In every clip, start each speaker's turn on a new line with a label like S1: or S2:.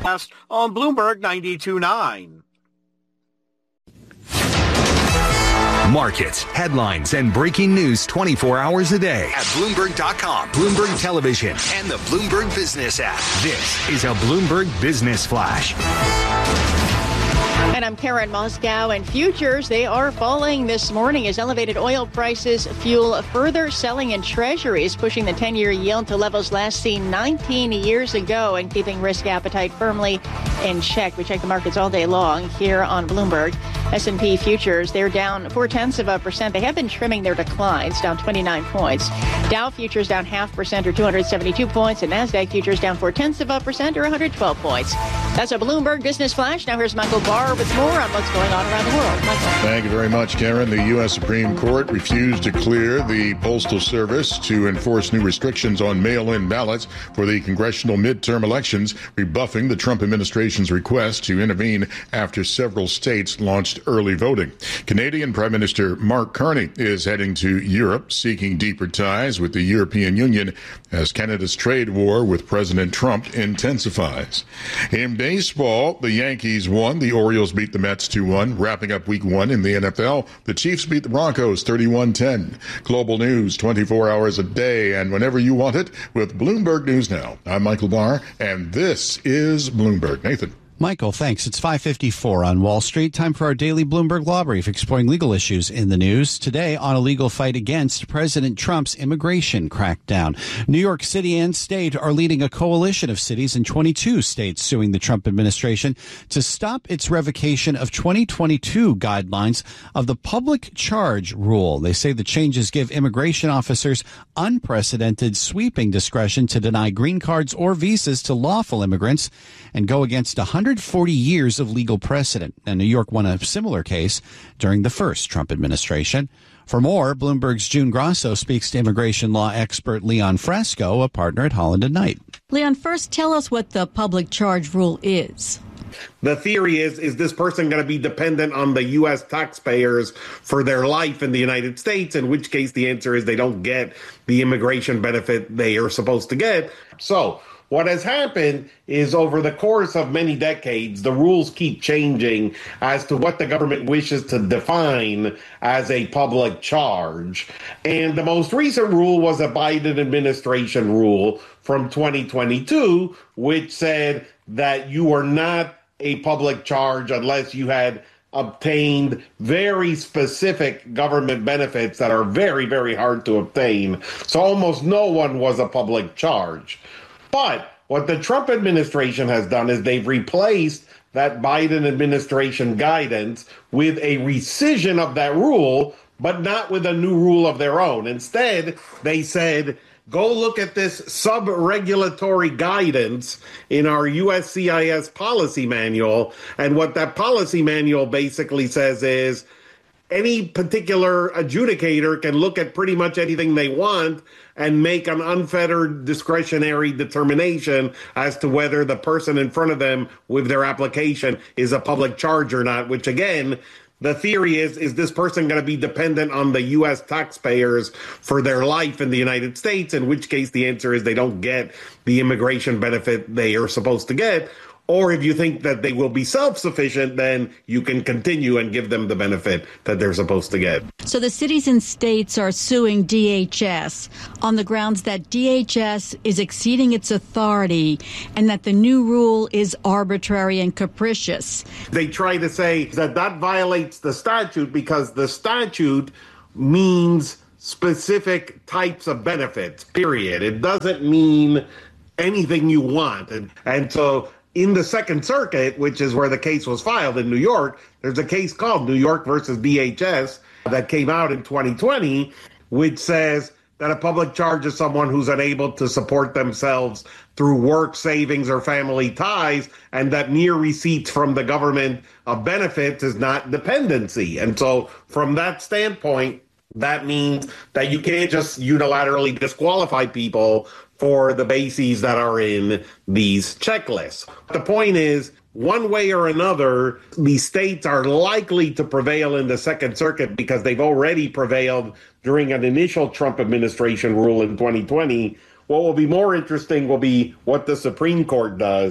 S1: On Bloomberg 92.9.
S2: Markets, headlines, and breaking news 24 hours a day at Bloomberg.com, Bloomberg Television, and the Bloomberg Business app. This is a Bloomberg Business Flash.
S3: And I'm Karen Moscow, and futures, they are falling this morning as elevated oil prices fuel further selling in treasuries, pushing the 10-year yield to levels last seen 19 years ago and keeping risk appetite firmly in check. We check the markets all day long here on Bloomberg. S&P futures, they're down 0.4%. They have been trimming their declines, down 29 points. Dow futures down 0.5% or 272 points, and NASDAQ futures down 0.4% or 112 points. That's a Bloomberg Business Flash. Now here's Michael Barr with more on what's going on around the world. Michael.
S4: Thank you very much, Karen. The U.S. Supreme Court refused to clear the Postal Service to enforce new restrictions on mail-in ballots for the congressional midterm elections, rebuffing the Trump administration's request to intervene after several states launched early voting. Canadian Prime Minister Mark Carney is heading to Europe, seeking deeper ties with the European Union as Canada's trade war with President Trump intensifies. In baseball, the Yankees won. The Orioles beat the Mets 2-1. Wrapping up week one in the NFL, the Chiefs beat the Broncos 31-10. Global news 24 hours a day and whenever you want it with Bloomberg News Now. I'm Michael Barr, and this is Bloomberg. Nathan.
S5: Michael, thanks. It's 5:54 on Wall Street. Time for our daily Bloomberg Law Brief, exploring legal issues in the news. Today, on a legal fight against President Trump's immigration crackdown. New York City and state are leading a coalition of cities in 22 states suing the Trump administration to stop its revocation of 2022 guidelines of the public charge rule. They say the changes give immigration officers unprecedented sweeping discretion to deny green cards or visas to lawful immigrants and go against 140 years of legal precedent. And New York won a similar case during the first Trump administration. For more, Bloomberg's June Grasso speaks to immigration law expert Leon Fresco, a partner at Holland & Knight.
S6: Leon, first tell us what the public charge rule is.
S7: The theory is this person going to be dependent on the U.S. taxpayers for their life in the United States, in which case the answer is they don't get the immigration benefit they are supposed to get. So what has happened is over the course of many decades, the rules keep changing as to what the government wishes to define as a public charge. And the most recent rule was a Biden administration rule from 2022, which said that you were not a public charge unless you had obtained very specific government benefits that are very, very hard to obtain. So almost no one was a public charge. But what the Trump administration has done is they've replaced that Biden administration guidance with a rescission of that rule, but not with a new rule of their own. Instead, they said, go look at this sub-regulatory guidance in our USCIS policy manual. And what that policy manual basically says is any particular adjudicator can look at pretty much anything they want and make an unfettered discretionary determination as to whether the person in front of them with their application is a public charge or not, which again, the theory is this person going to be dependent on the U.S. taxpayers for their life in the United States, in which case the answer is they don't get the immigration benefit they are supposed to get. Or if you think that they will be self-sufficient, then you can continue and give them the benefit that they're supposed to get.
S6: So the cities and states are suing DHS on the grounds that DHS is exceeding its authority and that the new rule is arbitrary and capricious.
S7: They try to say that that violates the statute because the statute means specific types of benefits, period. It doesn't mean anything you want. And so in the Second Circuit, which is where the case was filed in New York, there's a case called New York versus DHS that came out in 2020, which says that a public charge is someone who's unable to support themselves through work, savings, or family ties, and that mere receipts from the government of benefits is not dependency. And so from that standpoint, that means that you can't just unilaterally disqualify people for the bases that are in these checklists. The point is, one way or another, the states are likely to prevail in the Second Circuit because they've already prevailed during an initial Trump administration rule in 2020. What will be more interesting will be what the Supreme Court does.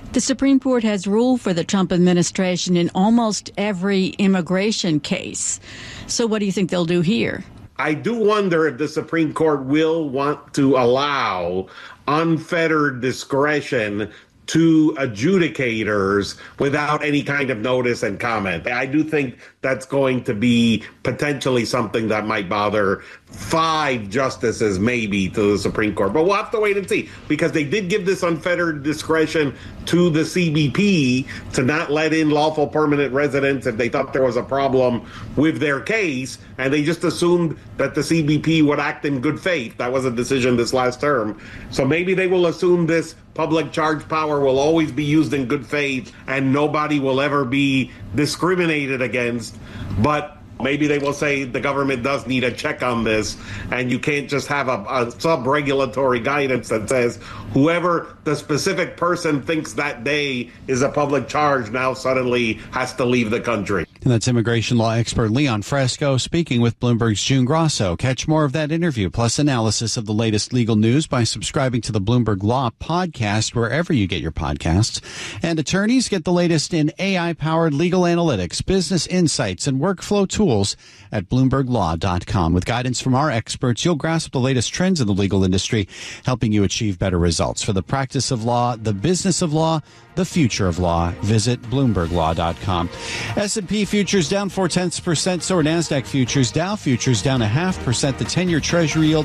S6: The Supreme Court has ruled for the Trump administration in almost every immigration case. So what do you think they'll do here?
S7: I do wonder if the Supreme Court will want to allow unfettered discretion to adjudicators without any kind of notice and comment. I do think that's going to be potentially something that might bother 5 justices maybe to the Supreme Court. But we'll have to wait and see, because they did give this unfettered discretion to the CBP to not let in lawful permanent residents if they thought there was a problem with their case, and they just assumed that the CBP would act in good faith. That was a decision this last term. So maybe they will assume this public charge power will always be used in good faith and nobody will ever be discriminated against. But maybe they will say the government does need a check on this, and you can't just have a sub-regulatory guidance that says whoever the specific person thinks that day is a public charge now suddenly has to leave the country.
S5: And that's immigration law expert Leon Fresco speaking with Bloomberg's June Grosso. Catch more of that interview plus analysis of the latest legal news by subscribing to the Bloomberg Law podcast wherever you get your podcasts. And attorneys get the latest in AI-powered legal analytics, business insights, and workflow tools at BloombergLaw.com. With guidance from our experts, you'll grasp the latest trends in the legal industry, helping you achieve better results. For the practice of law, the business of law, the future of law, visit BloombergLaw.com. S&P futures down 0.4%, so are NASDAQ futures. Dow futures down 0.5%. The 10-year Treasury yield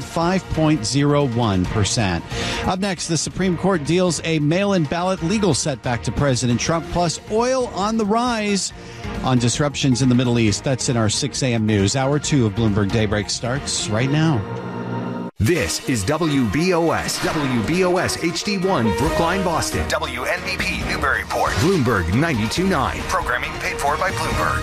S5: 5.01%. Up next, the Supreme Court deals a mail-in ballot legal setback to President Trump, plus oil on the rise on disruptions in the Middle East. That's in our 6 a.m. news. Hour 2 of Bloomberg Daybreak starts right now.
S2: This is WBOS HD1 Brookline, Boston. WNBP Newburyport. Bloomberg 92.9. Programming paid for by Bloomberg.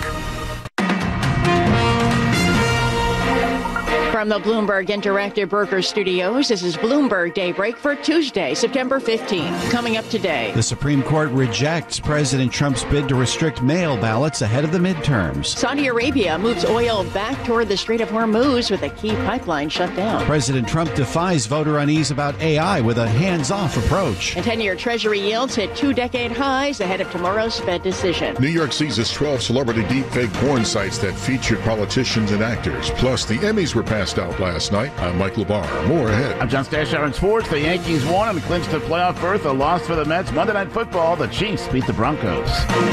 S3: From the Bloomberg Interactive Broker Studios, this is Bloomberg Daybreak for Tuesday, September 15th. Coming up today,
S5: the Supreme Court rejects President Trump's bid to restrict mail ballots ahead of the midterms.
S3: Saudi Arabia moves oil back toward the Strait of Hormuz with a key pipeline shut down.
S5: President Trump defies voter unease about AI with a hands-off approach.
S3: And 10-year Treasury yields hit 2-decade highs ahead of tomorrow's Fed decision.
S4: New York seizes 12 celebrity deepfake porn sites that featured politicians and actors. Plus, the Emmys were passed out last night. I'm Mike LaBar. More ahead.
S8: I'm John Stashower in sports. The Yankees won and clinched a playoff berth. A loss for the Mets. Monday Night Football. The Chiefs beat the Broncos.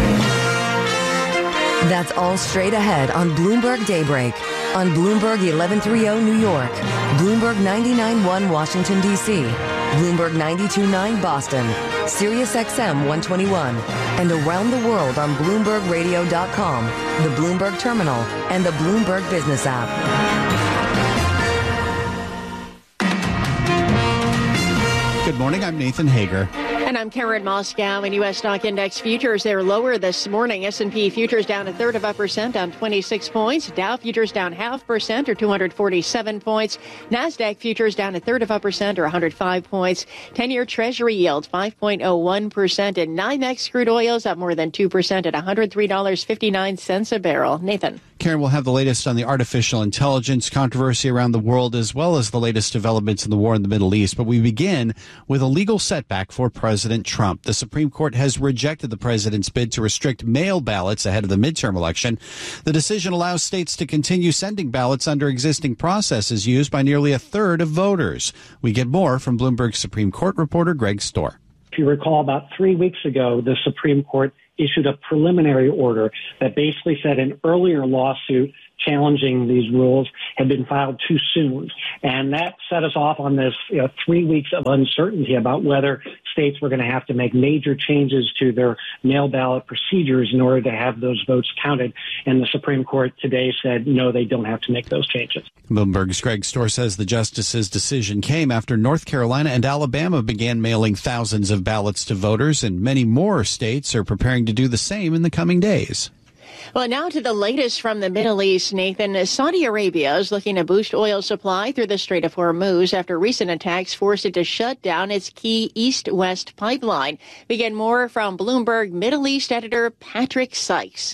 S9: That's all straight ahead on Bloomberg Daybreak. On Bloomberg 1130 New York. Bloomberg 99.1 Washington, D.C. Bloomberg 92.9 Boston. Sirius XM 121. And around the world on BloombergRadio.com, the Bloomberg Terminal, and the Bloomberg Business app.
S5: Good morning, I'm Nathan Hager.
S3: And I'm Karen Moscow. In U.S. stock index futures, they're lower this morning. S&P futures down 0.33%, down 26 points. Dow futures down 0.5% or 247 points. NASDAQ futures down 0.33% or 105 points. 10-year Treasury yield 5.01%. And NYMEX crude oils up more than 2% at $103.59 a barrel. Nathan.
S5: Karen, we'll have the latest on the artificial intelligence controversy around the world, as well as the latest developments in the war in the Middle East. But we begin with a legal setback for President Trump. The Supreme Court has rejected the president's bid to restrict mail ballots ahead of the midterm election. The decision allows states to continue sending ballots under existing processes used by nearly a third of voters. We get more from Bloomberg Supreme Court reporter Greg Storr.
S10: If you recall, about 3 weeks ago, the Supreme Court issued a preliminary order that basically said an earlier lawsuit challenging these rules had been filed too soon. And that set us off on this 3 weeks of uncertainty about whether states were going to have to make major changes to their mail ballot procedures in order to have those votes counted. And the Supreme Court today said, no, they don't have to make those changes.
S5: Bloomberg's Greg Storr says the justice's decision came after North Carolina and Alabama began mailing thousands of ballots to voters, and many more states are preparing to do the same in the coming days.
S3: Well, now to the latest from the Middle East, Nathan. Saudi Arabia is looking to boost oil supply through the Strait of Hormuz after recent attacks forced it to shut down its key east-west pipeline. We get more from Bloomberg Middle East editor Patrick Sykes.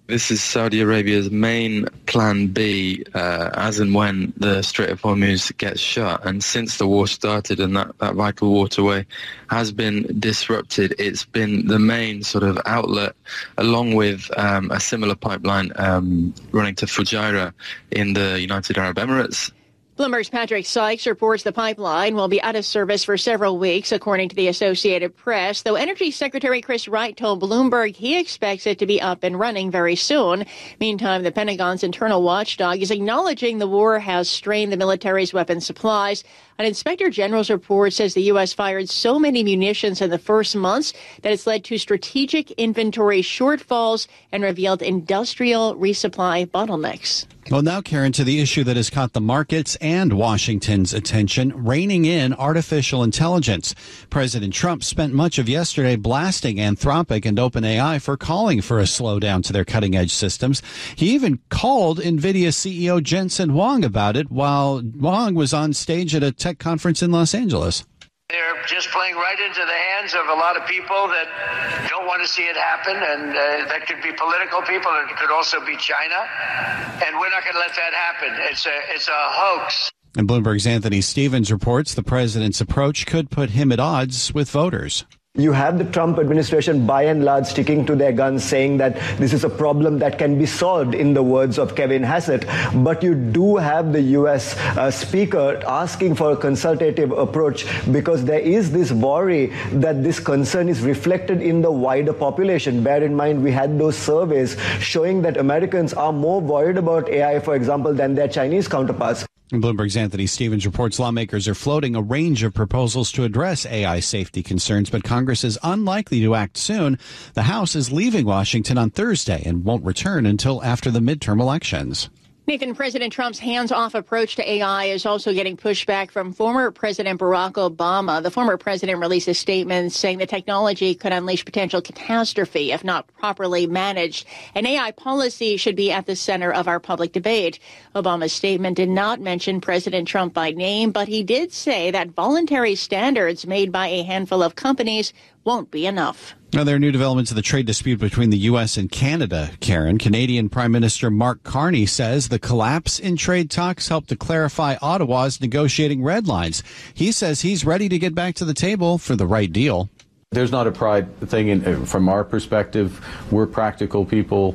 S11: This is Saudi Arabia's main plan B as and when the Strait of Hormuz gets shut. And since the war started and that vital waterway has been disrupted, it's been the main sort of outlet, along with a similar pipeline running to Fujairah in the United Arab Emirates.
S3: Bloomberg's Patrick Sykes reports the pipeline will be out of service for several weeks, according to the Associated Press, though Energy Secretary Chris Wright told Bloomberg he expects it to be up and running very soon. Meantime, the Pentagon's internal watchdog is acknowledging the war has strained the military's weapons supplies. An inspector general's report says the U.S. fired so many munitions in the first months that it's led to strategic inventory shortfalls and revealed industrial resupply bottlenecks.
S5: Well, now, Karen, to the issue that has caught the markets and Washington's attention, reining in artificial intelligence. President Trump spent much of yesterday blasting Anthropic and OpenAI for calling for a slowdown to their cutting-edge systems. He even called NVIDIA CEO Jensen Huang about it while Huang was on stage at a tech conference in Los Angeles.
S12: They're just playing right into the hands of a lot of people that don't want to see it happen, and that could be political people, and it could also be China, and we're not going to let that happen. It's a hoax.
S5: And Bloomberg's Anthony Stevens reports the president's approach could put him at odds with voters.
S13: You have the Trump administration, by and large, sticking to their guns, saying that this is a problem that can be solved, in the words of Kevin Hassett. But you do have the U.S. Speaker asking for a consultative approach because there is this worry that this concern is reflected in the wider population. Bear in mind, we had those surveys showing that Americans are more worried about AI, for example, than their Chinese counterparts.
S5: And Bloomberg's Anthony Stevens reports lawmakers are floating a range of proposals to address AI safety concerns, but Congress is unlikely to act soon. The House is leaving Washington on Thursday and won't return until after the midterm elections.
S3: Nathan, President Trump's hands-off approach to AI is also getting pushback from former President Barack Obama. The former president released a statement saying the technology could unleash potential catastrophe if not properly managed. An AI policy should be at the center of our public debate. Obama's statement did not mention President Trump by name, but he did say that voluntary standards made by a handful of companies won't be enough.
S5: Now, there are new developments of the trade dispute between the U.S. and Canada, Karen. Canadian Prime Minister Mark Carney says the collapse in trade talks helped to clarify Ottawa's negotiating red lines. He says he's ready to get back to the table for the right deal.
S14: There's not a pride thing from our perspective. We're practical people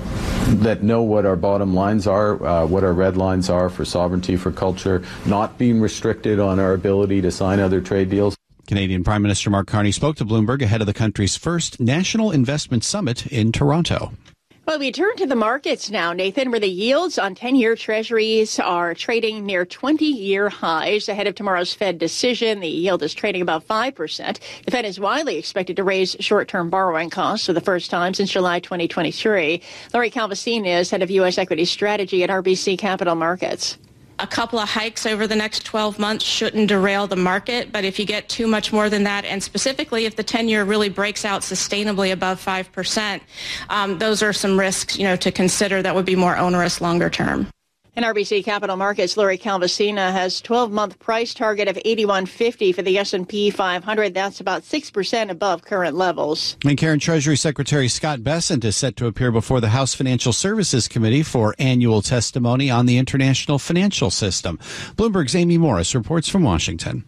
S14: that know what our bottom lines are, what our red lines are for sovereignty, for culture, not being restricted on our ability to sign other trade deals.
S5: Canadian Prime Minister Mark Carney spoke to Bloomberg ahead of the country's first National Investment Summit in Toronto.
S3: Well, we turn to the markets now, Nathan, where the yields on 10-year treasuries are trading near 20-year highs ahead of tomorrow's Fed decision. The yield is trading about 5%. The Fed is widely expected to raise short-term borrowing costs for the first time since July 2023. Lori Calvasine is head of U.S. equity strategy at RBC Capital Markets.
S15: A couple of hikes over the next 12 months shouldn't derail the market, but if you get too much more than that, and specifically if the 10-year really breaks out sustainably above 5%, those are some risks, to consider that would be more onerous longer term.
S3: In RBC Capital Markets, Lori Calvasina has 12-month price target of 81.50 for the S&P 500. That's about 6% above current levels.
S5: And Karen, Treasury Secretary Scott Bessent is set to appear before the House Financial Services Committee for annual testimony on the international financial system. Bloomberg's Amy Morris reports from Washington.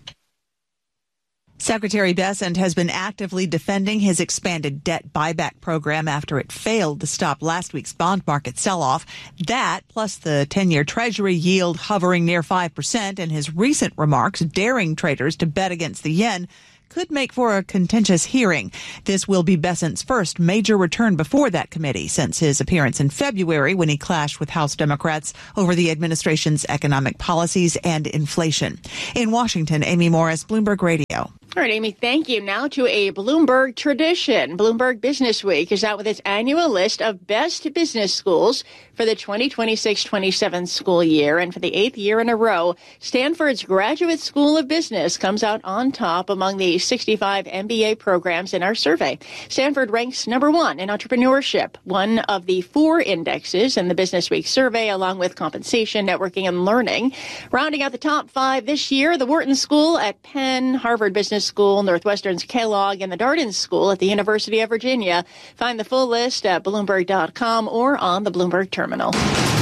S16: Secretary Bessent has been actively defending his expanded debt buyback program after it failed to stop last week's bond market sell-off. That, plus the 10-year Treasury yield hovering near 5% and his recent remarks daring traders to bet against the yen, could make for a contentious hearing. This will be Bessent's first major return before that committee since his appearance in February when he clashed with House Democrats over the administration's economic policies and inflation. In Washington, Amy Morris, Bloomberg Radio.
S3: All right, Amy, thank you. Now to a Bloomberg tradition. Bloomberg Business Week is out with its annual list of best business schools for the 2026-27 school year. And for the 8th year in a row, Stanford's Graduate School of Business comes out on top among the 65 MBA programs in our survey. Stanford ranks number 1 in entrepreneurship, one of the 4 indexes in the Business Week survey, along with compensation, networking, and learning. Rounding out the top 5 this year, the Wharton School at Penn, Harvard Business Business School, Northwestern's Kellogg, and the Darden School at the University of Virginia. Find the full list at Bloomberg.com or on the Bloomberg Terminal.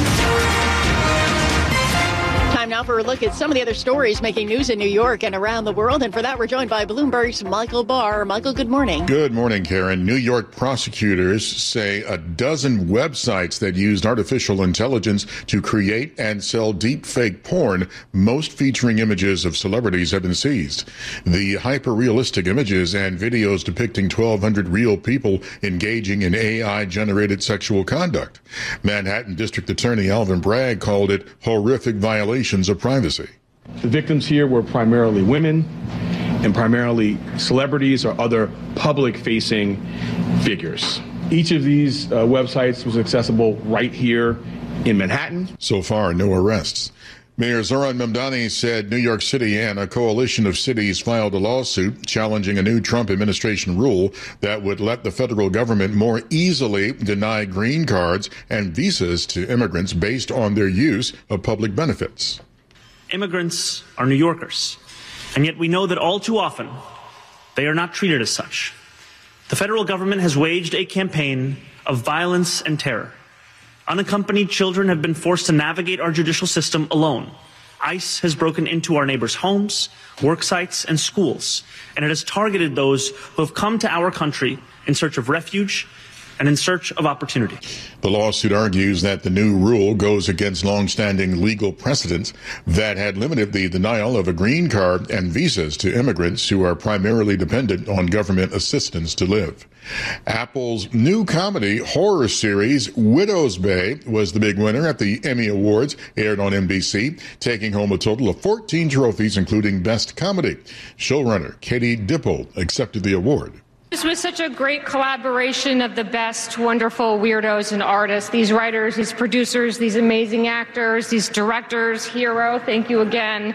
S3: Time now for a look at some of the other stories making news in New York and around the world. And for that, we're joined by Bloomberg's Michael Barr. Michael, good morning.
S4: Good morning, Karen. New York prosecutors say a dozen websites that used artificial intelligence to create and sell deep fake porn, most featuring images of celebrities, have been seized. The hyper-realistic images and videos depicting 1,200 real people engaging in AI-generated sexual conduct. Manhattan District Attorney Alvin Bragg called it horrific violations of privacy.
S17: The victims here were primarily women and primarily celebrities or other public-facing figures. Each of these websites was accessible right here in Manhattan.
S4: So far, no arrests. Mayor Zoran Mamdani said New York City and a coalition of cities filed a lawsuit challenging a new Trump administration rule that would let the federal government more easily deny green cards and visas to immigrants based on their use of public benefits.
S18: Immigrants are New Yorkers, and yet we know that all too often they are not treated as such. The federal government has waged a campaign of violence and terror. Unaccompanied children have been forced to navigate our judicial system alone. ICE has broken into our neighbors' homes, work sites, and schools, and it has targeted those who have come to our country in search of refuge and in search of opportunity.
S4: The lawsuit argues that the new rule goes against longstanding legal precedents that had limited the denial of a green card and visas to immigrants who are primarily dependent on government assistance to live. Apple's new comedy horror series, Widow's Bay, was the big winner at the Emmy Awards, aired on NBC, taking home a total of 14 trophies, including Best Comedy. Showrunner Katie Dippold accepted the award.
S19: This was such a great collaboration of the best, wonderful weirdos and artists. These writers, these producers, these amazing actors, these directors, Hero, thank you again.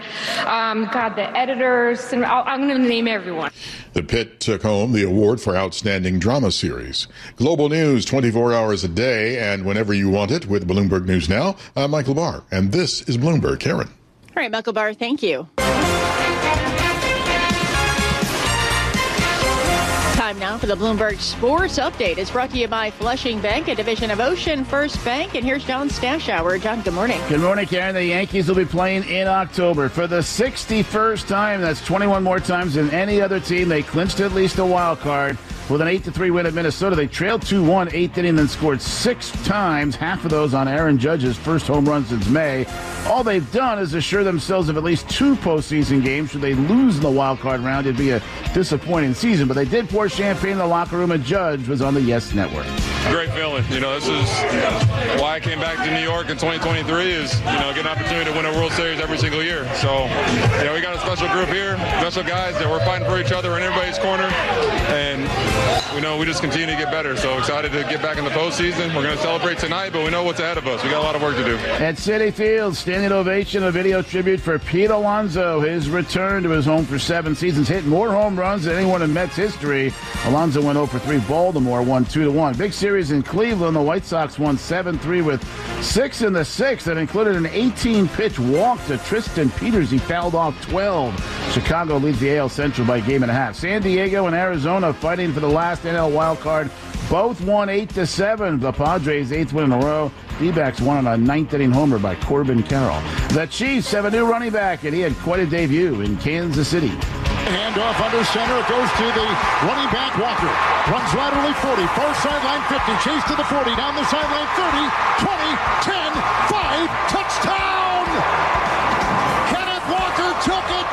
S19: The editors, and I'm going to name everyone.
S4: The Pit took home the award for Outstanding Drama Series. Global news 24 hours a day and whenever you want it with Bloomberg News Now. I'm Michael Barr, and this is Bloomberg. Karen.
S3: All right, Michael Barr, thank you. Time now for the Bloomberg Sports Update. It's brought to you by Flushing Bank, a division of Ocean First Bank. And here's John Stashower. John, good morning.
S8: Good morning, Karen. The Yankees will be playing in October for the 61st time. That's 21 more times than any other team. They clinched at least a wild card. With an 8-3 win at Minnesota, they trailed 2-1, 8th inning, then scored 6 times, half of those on Aaron Judge's first home run since May. All they've done is assure themselves of at least 2 postseason games. Should they lose in the wild card round, it'd be a disappointing season. But they did pour champagne in the locker room, and Judge was on the Yes Network.
S20: Great feeling. This is why I came back to New York in 2023 is, get an opportunity to win a World Series every single year. So, we got a special group here, special guys that we're fighting for each other in everybody's corner. And we just continue to get better. So excited to get back in the postseason. We're going to celebrate tonight, but we know what's ahead of us. We got a lot of work to do.
S8: At Citi Field, standing ovation, a video tribute for Pete Alonso. His return to his home for 7 seasons, hit more home runs than anyone in Mets history. Alonso went 0-3. Baltimore won 2-1. Big series in Cleveland. The White Sox won 7-3 with 6 in the 6th. That included an 18-pitch walk to Tristan Peters. He fouled off 12. Chicago leads the AL Central by a game and a half. San Diego and Arizona fighting for the last NL wild card. Both won 8-7. The Padres' 8th win in a row. D-backs won on a 9th inning homer by Corbin Carroll. The Chiefs have a new running back, and he had quite a debut in Kansas City.
S21: Handoff under center. It goes to the running back, Walker. Runs laterally 40. Far sideline 50. Chase to the 40. Down the sideline 30. 20. 10. 5. Touchdown! Kenneth Walker took it.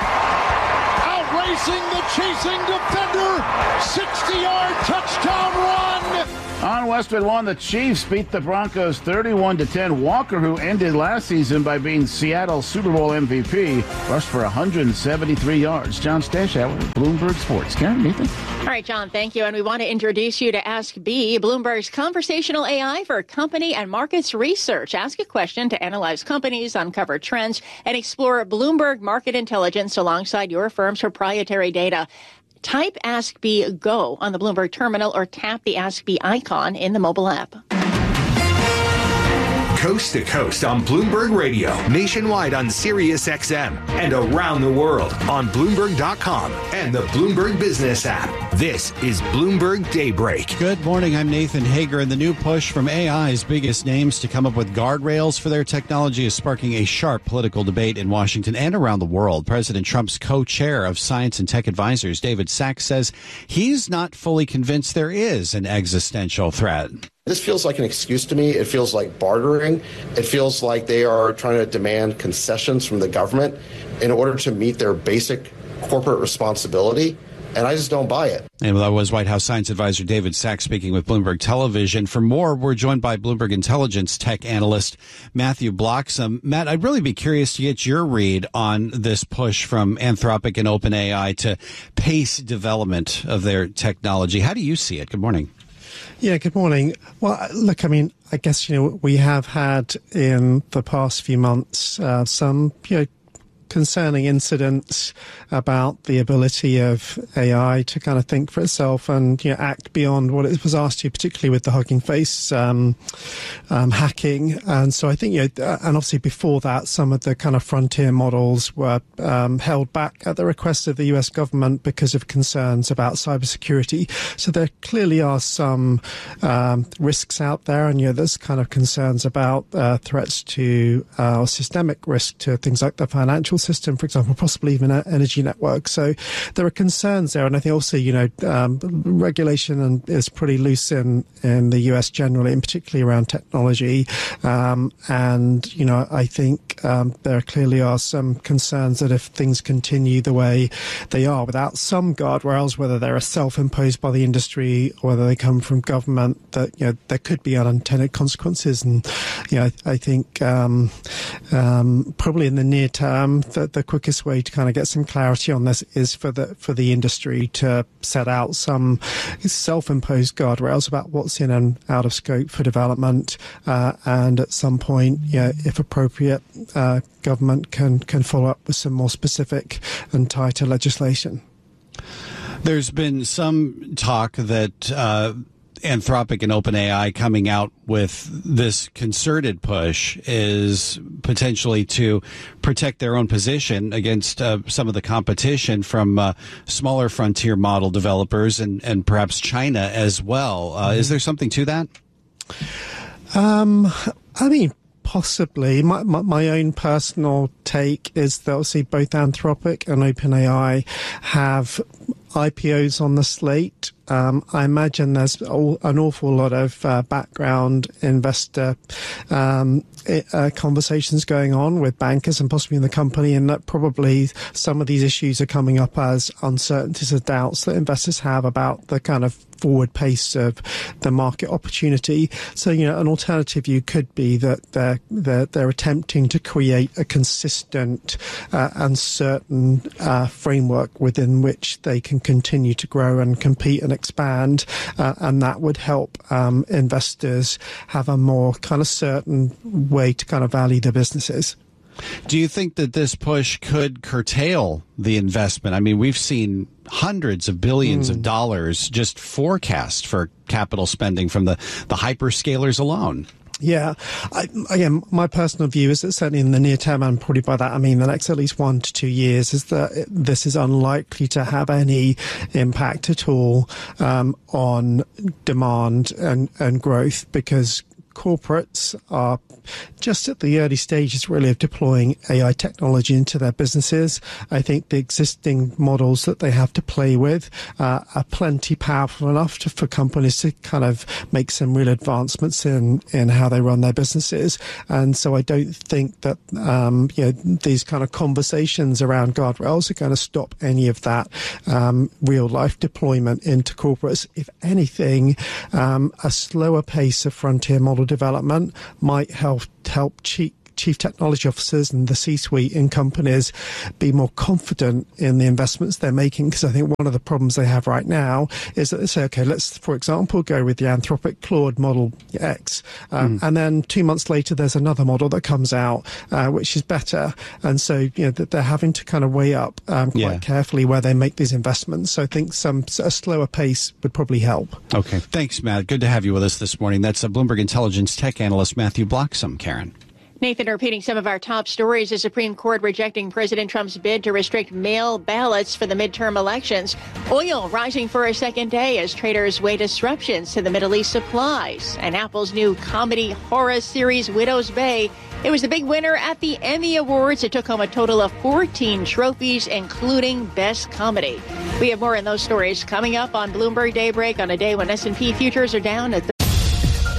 S21: Outracing the chasing defender. 60-yard touchdown run.
S8: On Westwood One, the Chiefs beat the Broncos 31-10. Walker, who ended last season by being Seattle's Super Bowl MVP, rushed for 173 yards. John Stashower, Bloomberg Sports. Karen, Nathan.
S3: All right, John, thank you. And we want to introduce you to Ask B, Bloomberg's conversational AI for company and markets research. Ask a question to analyze companies, uncover trends, and explore Bloomberg market intelligence alongside your firm's proprietary data. Type Ask B Go on the Bloomberg terminal or tap the Ask B icon in the mobile app.
S2: Coast to coast on Bloomberg Radio, nationwide on Sirius XM, and around the world on Bloomberg.com and the Bloomberg Business app. This is Bloomberg Daybreak.
S5: Good morning. I'm Nathan Hager, and the new push from AI's biggest names to come up with guardrails for their technology is sparking a sharp political debate in Washington and around the world. President Trump's co-chair of Science and Tech Advisors, David Sacks, says he's not fully convinced there is an existential threat.
S1: This feels like an excuse to me. It feels like bartering. It feels like they are trying to demand concessions from the government in order to meet their basic corporate responsibility. And I just don't buy it.
S5: And that was White House Science Advisor David Sacks speaking with Bloomberg Television. For more, we're joined by Bloomberg Intelligence tech analyst Matthew Bloxham. Matt, I'd really be curious to get your read on this push from Anthropic and OpenAI to pace development of their technology. How do you see it? Good morning.
S22: Yeah, good morning. Well, look, I mean, I guess, we have had in the past few months some, concerning incidents about the ability of AI to kind of think for itself and act beyond what it was asked to, particularly with the Hugging Face hacking. And so I think, and obviously before that, some of the kind of frontier models were held back at the request of the US government because of concerns about cybersecurity. So there clearly are some risks out there, and there's kind of concerns about threats to systemic risk to things like the financial system, for example, possibly even energy networks. So there are concerns there, and I think also, regulation is pretty loose in the US generally, and particularly around technology. And I think there clearly are some concerns that if things continue the way they are without some guardrails, whether they're self-imposed by the industry or whether they come from government, that there could be unintended consequences. And I think probably in the near term, the quickest way to kind of get some clarity on this is for the industry to set out some self-imposed guardrails about what's in and out of scope for development, and at some point, if appropriate, government can follow up with some more specific and tighter legislation.
S5: There's been some talk that Anthropic and OpenAI coming out with this concerted push is potentially to protect their own position against some of the competition from smaller frontier model developers and perhaps China as well. Is there something to that?
S22: I mean, possibly. My own personal take is that obviously both Anthropic and OpenAI have IPOs on the slate. I imagine there's an awful lot of background investor conversations going on with bankers and possibly in the company, and that probably some of these issues are coming up as uncertainties or doubts that investors have about the kind of forward pace of the market opportunity. So, an alternative view could be that they're attempting to create a consistent and certain framework within which they can continue to grow and compete and expand, and that would help investors have a more kind of certain way to kind of value their businesses.
S5: Do you think that this push could curtail the investment? I mean, we've seen hundreds of billions of dollars just forecast for capital spending from the hyperscalers alone.
S22: Yeah. Again, my personal view is that certainly in the near term, and probably by that I mean the next at least 1 to 2 years, is that this is unlikely to have any impact at all on demand and growth, because corporates are just at the early stages really of deploying AI technology into their businesses. I think the existing models that they have to play with are plenty powerful enough for companies to kind of make some real advancements in how they run their businesses. And so I don't think that these kind of conversations around guardrails are going to stop any of that real life deployment into corporates. If anything, a slower pace of frontier model development might help chief technology officers and the C-suite in companies be more confident in the investments they're making, because I think one of the problems they have right now is that they say, okay, let's, for example, go with the Anthropic Claude Model X, and then 2 months later there's another model that comes out which is better, and so they're having to kind of weigh up quite carefully where they make these investments. So I think a slower pace would probably help.
S5: Okay, thanks, Matt. Good to have you with us this morning. That's Bloomberg Intelligence tech analyst Matthew Bloxham. Karen.
S3: Nathan, repeating some of our top stories, the Supreme Court rejecting President Trump's bid to restrict mail ballots for the midterm elections. Oil rising for a second day as traders weigh disruptions to the Middle East supplies. And Apple's new comedy horror series, Widow's Bay. It was the big winner at the Emmy Awards. It took home a total of 14 trophies, including Best Comedy. We have more on those stories coming up on Bloomberg Daybreak on a day when S&P futures are down at